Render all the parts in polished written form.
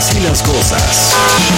Así las cosas.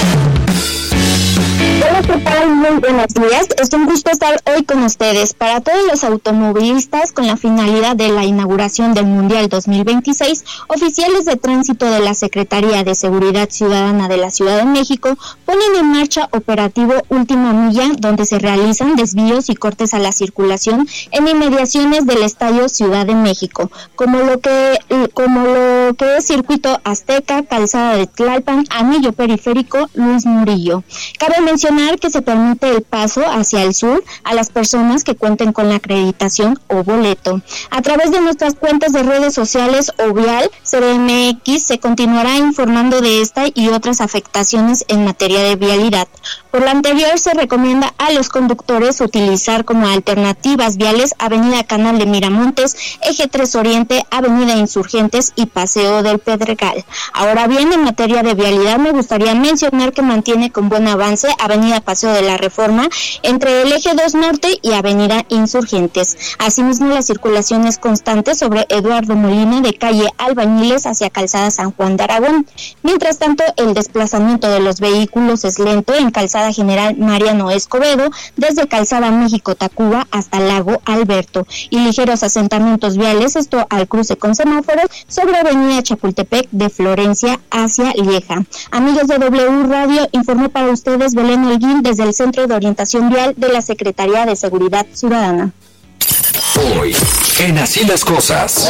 Hola, ¿qué tal? Muy buenos días. Es un gusto estar hoy con ustedes. Para todos los automovilistas, con la finalidad de la inauguración del Mundial 2026, oficiales de tránsito de la Secretaría de Seguridad Ciudadana de la Ciudad de México ponen en marcha operativo Última Milla, donde se realizan desvíos y cortes a la circulación en inmediaciones del Estadio Ciudad de México, como lo que es Circuito Azteca, Calzada de Tlalpan, Anillo Periférico, Luis Murillo. Cabe mencionar que se permite el paso hacia el sur a las personas que cuenten con la acreditación o boleto. A través de nuestras cuentas de redes sociales o Vial CDMX se continuará informando de esta y otras afectaciones en materia de vialidad. Por lo anterior, se recomienda a los conductores utilizar como alternativas viales Avenida Canal de Miramontes, Eje 3 Oriente, Avenida Insurgentes y Paseo del Pedregal. Ahora bien, en materia de vialidad me gustaría mencionar que mantiene con buen avance Avenida Paseo de la Reforma entre el Eje 2 Norte y Avenida Insurgentes. Asimismo, la circulación es constante sobre Eduardo Molina de calle Albañiles hacia Calzada San Juan de Aragón. Mientras tanto, el desplazamiento de los vehículos es lento en Calzada General Mariano Escobedo, desde Calzada México-Tacuba hasta Lago Alberto, y ligeros asentamientos viales, esto al cruce con semáforos, sobre Avenida Chapultepec de Florencia hacia Lieja. Amigos de W Radio, informó para ustedes Belén Holguín desde el Centro de Orientación Vial de la Secretaría de Seguridad Ciudadana. Hoy, en Así las cosas.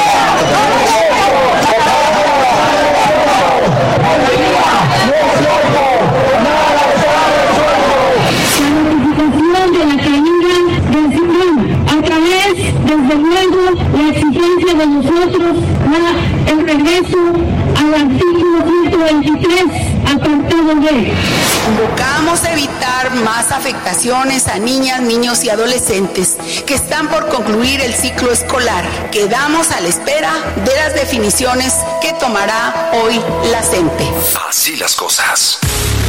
Desde luego, la exigencia de nosotros va el regreso al artículo 123, apartado B. Convocamos a evitar más afectaciones a niñas, niños y adolescentes que están por concluir el ciclo escolar. Quedamos a la espera de las definiciones que tomará hoy la CENTE. Así las cosas.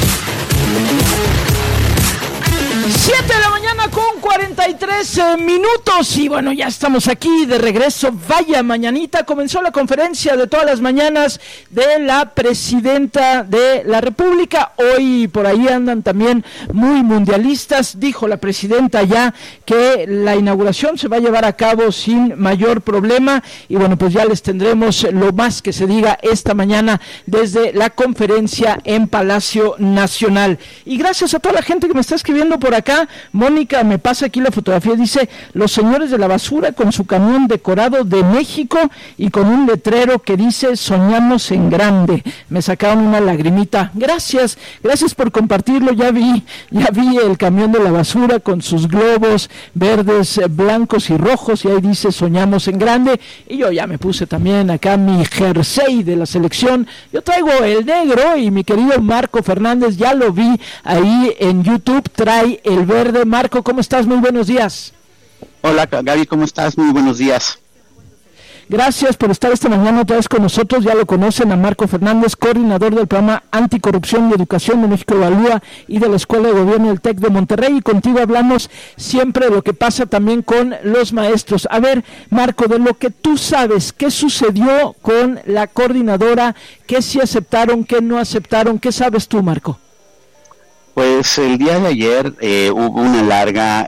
7 de la mañana con 43 minutos y bueno, ya estamos aquí de regreso. Vaya mañanita, comenzó la conferencia de todas las mañanas de la presidenta de la República. Hoy por ahí andan también muy mundialistas. Dijo la presidenta ya que la inauguración se va a llevar a cabo sin mayor problema y bueno, pues ya les tendremos lo más que se diga esta mañana desde la conferencia en Palacio Nacional. Y gracias a toda la gente que me está escribiendo por acá. Mónica me pasa aquí la fotografía, dice: los señores de la basura con su camión decorado de México y con un letrero que dice soñamos en grande. Me sacaron una lagrimita. Gracias por compartirlo. Ya vi el camión de la basura con sus globos verdes, blancos y rojos y ahí dice soñamos en grande. Y yo ya me puse también acá mi jersey de la selección. Yo traigo el negro y mi querido Marco Fernández, ya lo vi ahí en YouTube, trae el verde. Marco, ¿cómo estás? Muy buenos días. Hola Gaby, ¿cómo estás? Muy buenos días. Gracias por estar esta mañana otra vez con nosotros. Ya lo conocen a Marco Fernández, coordinador del programa Anticorrupción y Educación de México Evalúa y de la Escuela de Gobierno del TEC de Monterrey. Y contigo hablamos siempre de lo que pasa también con los maestros. A ver, Marco, de lo que tú sabes, ¿qué sucedió con la coordinadora? ¿Qué sí aceptaron, qué no aceptaron? ¿Qué sabes tú, Marco? Pues el día de ayer hubo una larga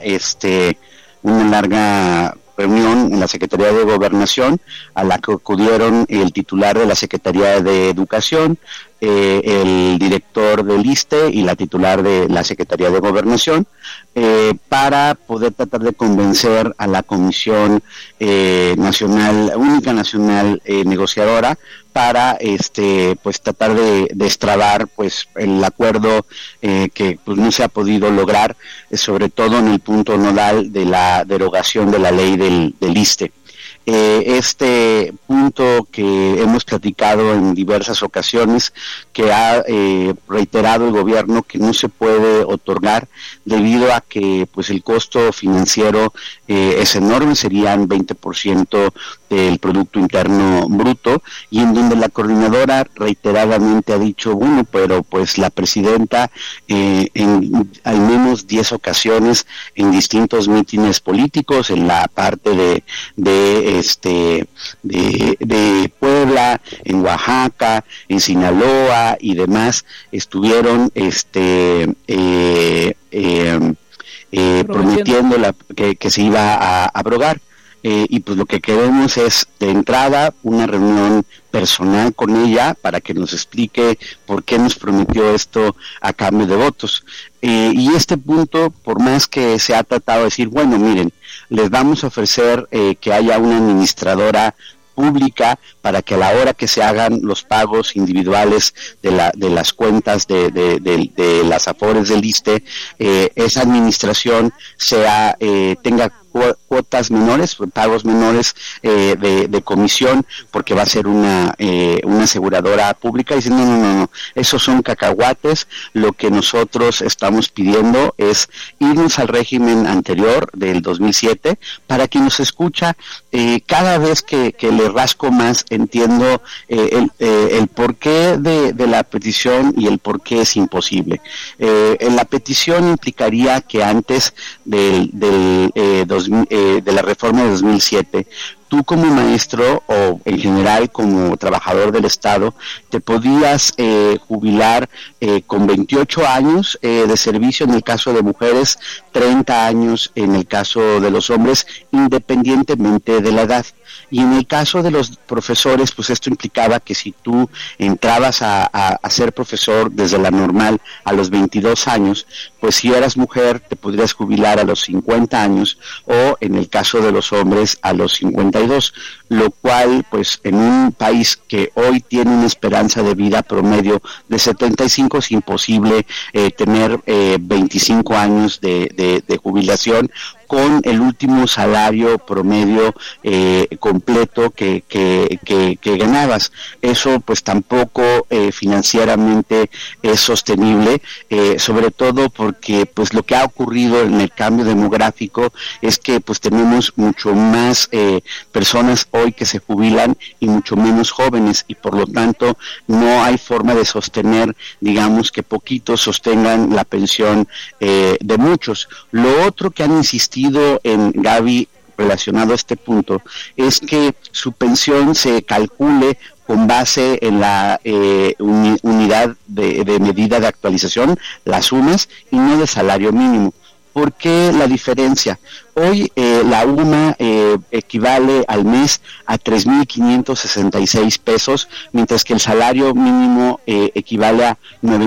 reunión en la Secretaría de Gobernación a la que acudieron el titular de la Secretaría de Educación, el director del ISSSTE y la titular de la Secretaría de Gobernación, para poder tratar de convencer a la Comisión Única Nacional Negociadora para pues tratar de destrabar pues el acuerdo que pues no se ha podido lograr, sobre todo en el punto nodal de la derogación de la ley del ISSSTE. Este punto que hemos platicado en diversas ocasiones, que ha reiterado el gobierno que no se puede otorgar debido a que pues el costo financiero es enorme, serían 20% del Producto Interno Bruto, y en donde la coordinadora reiteradamente ha dicho, bueno, pero pues la presidenta en al menos 10 ocasiones en distintos mítines políticos, en la parte de de Puebla, en Oaxaca, en Sinaloa y demás, estuvieron prometiendo que se iba a abrogar. Y pues lo que queremos es, de entrada, una reunión personal con ella para que nos explique por qué nos prometió esto a cambio de votos. Y este punto, por más que se ha tratado de decir, bueno, miren, les vamos a ofrecer que haya una administradora pública para que a la hora que se hagan los pagos individuales de las cuentas de las afores del ISSSTE, esa administración tenga cuotas menores, pagos menores de comisión, porque va a ser una aseguradora pública. Dicen, no, esos son cacahuates. Lo que nosotros estamos pidiendo es irnos al régimen anterior del 2007. Para quien nos escucha, cada vez que le rasco más, entiendo el porqué de la petición y el porqué es imposible. La petición implicaría que antes de la reforma de 2007, tú como maestro o en general como trabajador del Estado te podías jubilar con 28 años de servicio en el caso de mujeres, 30 años en el caso de los hombres, independientemente de la edad. Y en el caso de los profesores, pues esto implicaba que si tú entrabas a ser profesor desde la normal a los 22 años, pues si eras mujer te podrías jubilar a los 50 años o en el caso de los hombres a los 52, lo cual pues en un país que hoy tiene una esperanza de vida promedio de 75 es imposible tener 25 años de jubilación con el último salario promedio completo que ganabas. Eso pues tampoco financieramente es sostenible, sobre todo porque pues lo que ha ocurrido en el cambio demográfico es que pues tenemos mucho más personas hoy que se jubilan y mucho menos jóvenes, y por lo tanto no hay forma de sostener, digamos, que poquitos sostengan la pensión de muchos. Lo otro que han insistido en Gaby relacionado a este punto es que su pensión se calcule con base en la unidad de medida de actualización, las UMAS, y no de salario mínimo. ¿Por qué la diferencia? Hoy la UMA equivale al mes a 3.566 pesos, mientras que el salario mínimo equivale a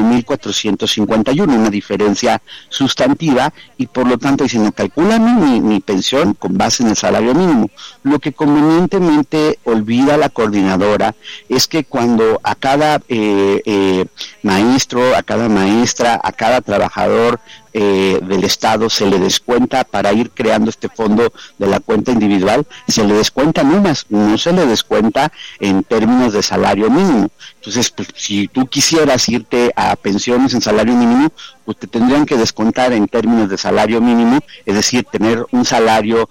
9.451, una diferencia sustantiva, y por lo tanto dicen, no, calcúlame mi pensión con base en el salario mínimo. Lo que convenientemente olvida la coordinadora es que cuando a cada maestro, a cada maestra, a cada trabajador del Estado se le descuenta para ir creando este fondo de la cuenta individual, se le descuenta UMAS, no se le descuenta en términos de salario mínimo. Entonces, pues, si tú quisieras irte a pensiones en salario mínimo, pues te tendrían que descontar en términos de salario mínimo, es decir, tener un salario,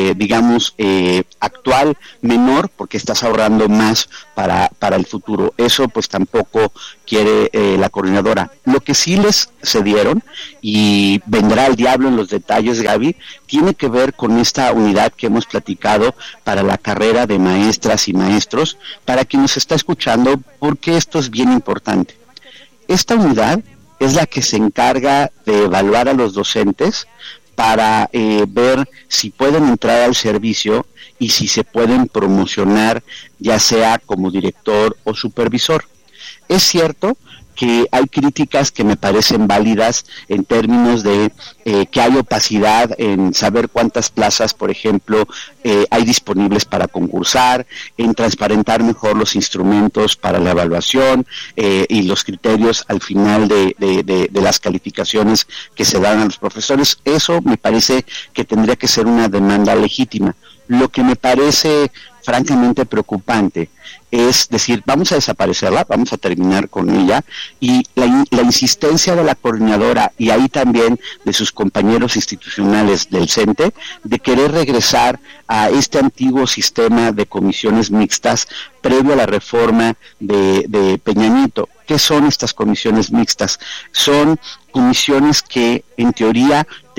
actual menor, porque estás ahorrando más para el futuro. Eso pues tampoco quiere la coordinadora. Lo que sí les cedieron, y vendrá el diablo en los detalles, Gaby, tiene que ver con esta unidad que hemos platicado para la carrera de maestras y maestros. Para quien nos está escuchando, porque esto es bien importante. Esta unidad es la que se encarga de evaluar a los docentes para ver si pueden entrar al servicio y si se pueden promocionar, ya sea como director o supervisor. Es cierto que hay críticas que me parecen válidas en términos de que hay opacidad en saber cuántas plazas, por ejemplo, hay disponibles para concursar, en transparentar mejor los instrumentos para la evaluación y los criterios al final de las calificaciones que se dan a los profesores. Eso me parece que tendría que ser una demanda legítima. Lo que me parece francamente preocupante es decir, vamos a desaparecerla, vamos a terminar con ella, y la insistencia de la coordinadora y ahí también de sus compañeros institucionales del CENTE de querer regresar a este antiguo sistema de comisiones mixtas previo a la reforma de Peña Nieto. ¿Qué son estas comisiones mixtas? Son comisiones que en teoría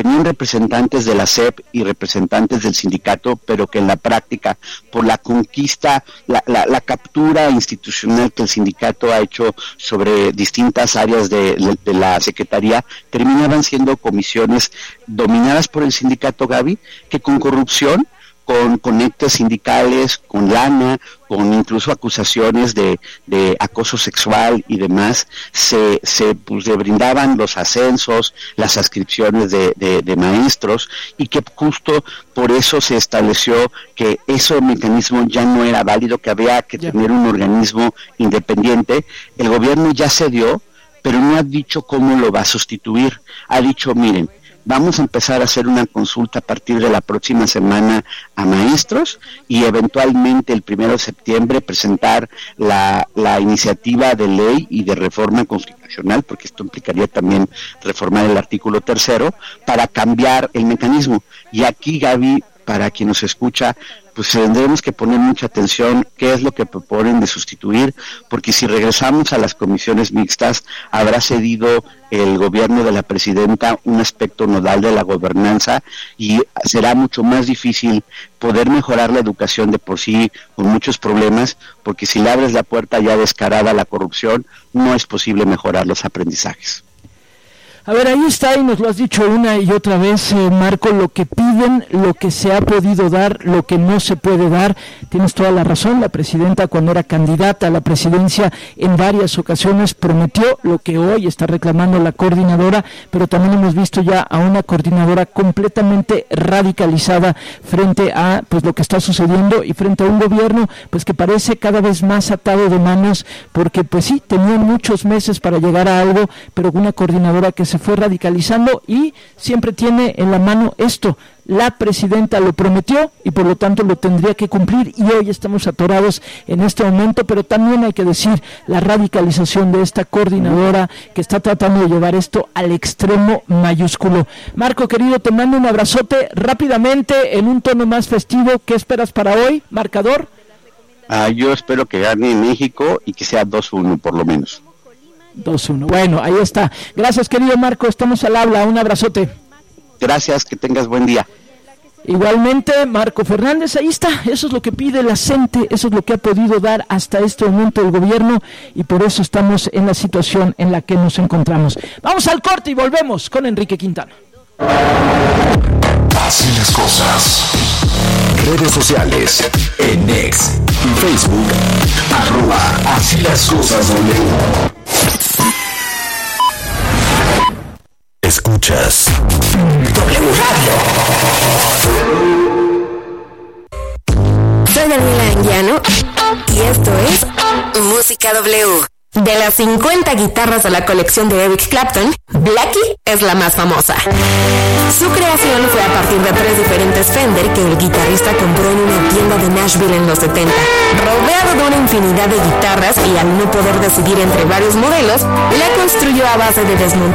tenían representantes de la SEP y representantes del sindicato, pero que en la práctica, por la conquista, la captura institucional que el sindicato ha hecho sobre distintas áreas de la Secretaría, terminaban siendo comisiones dominadas por el sindicato, Gaby, que con corrupción, con conectes sindicales, con lana, con incluso acusaciones de acoso sexual y demás, se brindaban los ascensos, las adscripciones de maestros, y que justo por eso se estableció que ese mecanismo ya no era válido, que había que tener un organismo independiente. El gobierno ya cedió, pero no ha dicho cómo lo va a sustituir. Ha dicho, miren, vamos a empezar a hacer una consulta a partir de la próxima semana a maestros y eventualmente el 1 de septiembre presentar la iniciativa de ley y de reforma constitucional, porque esto implicaría también reformar el artículo 3 para cambiar el mecanismo. Y aquí, Gaby, para quien nos escucha, pues tendremos que poner mucha atención qué es lo que proponen de sustituir, porque si regresamos a las comisiones mixtas, habrá cedido el gobierno de la presidenta un aspecto nodal de la gobernanza y será mucho más difícil poder mejorar la educación de por sí con muchos problemas, porque si le abres la puerta ya descarada a la corrupción, no es posible mejorar los aprendizajes. A ver, ahí está, y nos lo has dicho una y otra vez, Marco, lo que piden, lo que se ha podido dar, lo que no se puede dar. Tienes toda la razón, la presidenta cuando era candidata a la presidencia en varias ocasiones prometió lo que hoy está reclamando la coordinadora, pero también hemos visto ya a una coordinadora completamente radicalizada frente a pues lo que está sucediendo y frente a un gobierno pues que parece cada vez más atado de manos, porque pues sí, tenían muchos meses para llegar a algo, pero una coordinadora que se fue radicalizando y siempre tiene en la mano esto. La presidenta lo prometió y por lo tanto lo tendría que cumplir, y hoy estamos atorados en este momento, pero también hay que decir la radicalización de esta coordinadora que está tratando de llevar esto al extremo mayúsculo. Marco, querido, te mando un abrazote rápidamente en un tono más festivo. ¿Qué esperas para hoy? ¿Marcador? Yo espero que gane México y que sea 2-1 por lo menos. 2-1. Bueno, ahí está. Gracias, querido Marco, estamos al habla. Un abrazote. Gracias, que tengas buen día. Igualmente, Marco Fernández, ahí está. Eso es lo que pide la gente, eso es lo que ha podido dar hasta este momento el gobierno, y por eso estamos en la situación en la que nos encontramos. Vamos al corte y volvemos con Enrique Quintana. Así las cosas. Redes sociales, en X y Facebook, @Así las cosas W. Escuchas W Radio. Soy Daniela Anguiano y esto es Música W. De las 50 guitarras de la colección de Eric Clapton, Blackie es la más famosa. Su creación fue a partir de 3 diferentes Fender que el guitarrista compró en una tienda de Nashville en los 70. Rodeado de una infinidad de guitarras y al no poder decidir entre varios modelos, la construyó a base de desmontar